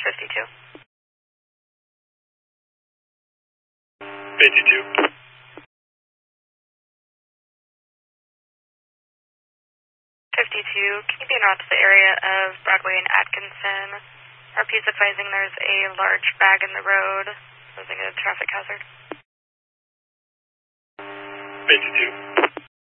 52. 52. 52, can you be en route to the area of Broadway and Atkinson? RP is advising there's a large bag in the road, posing a traffic hazard. 52.